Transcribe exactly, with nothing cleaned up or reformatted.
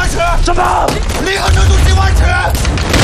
万尺！ 什么？ 离合程度几万尺？